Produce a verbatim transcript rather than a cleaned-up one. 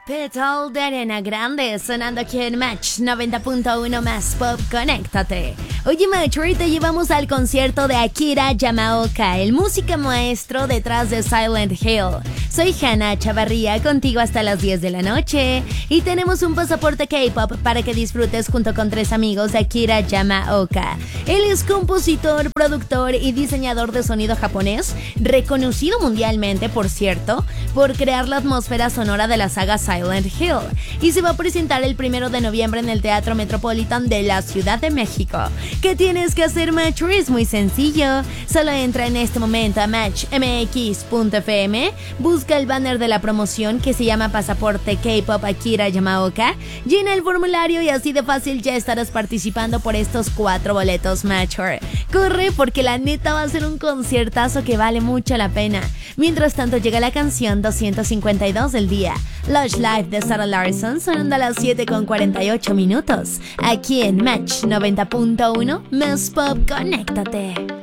Petal de Arena Grande, sonando aquí en Match noventa punto uno más Pop, conéctate. Oye Match, ahorita llevamos al concierto de Akira Yamaoka, el músico maestro detrás de Silent Hill. Soy Hannah Chavarría, contigo hasta las diez de la noche, y tenemos un pasaporte K-pop para que disfrutes junto con tres amigos de Akira Yamaoka. Él es compositor, productor y diseñador de sonido japonés, reconocido mundialmente, por cierto, por crear la atmósfera sonora de la saga Silent Hill, y se va a presentar el primero de noviembre en el Teatro Metropolitan de la Ciudad de México. ¿Qué tienes que hacer, Match? Es muy sencillo. Solo entra en este momento a match m x punto f m, busca el banner de la promoción que se llama Pasaporte K-pop Akira Yamaoka, llena el formulario y así de fácil ya estarás participando por estos cuatro boletos, Match. Corre, porque la neta va a ser un conciertazo que vale mucho la pena. Mientras tanto llega la canción doscientos cincuenta y dos del día, Lush Life de Sarah Larson, sonando a las siete con cuarenta y ocho minutos, aquí en Match noventa punto uno más Pop, conéctate.